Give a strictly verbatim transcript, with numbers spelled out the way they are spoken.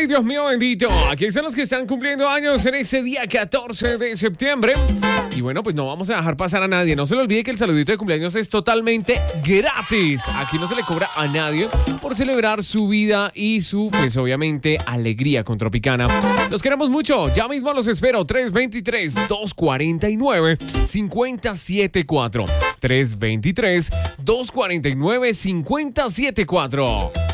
Dios mío bendito. Aquí están los que están cumpliendo años en ese día catorce de septiembre. Y bueno, pues no vamos a dejar pasar a nadie. No se le olvide que el saludito de cumpleaños es totalmente gratis. Aquí no se le cobra a nadie por celebrar su vida y su, pues obviamente, alegría con Tropicana. Los queremos mucho. Ya mismo los espero. tres dos tres, dos cuatro nueve, cinco cero siete cuatro. tres dos tres, dos cuatro nueve, cinco cero siete cuatro.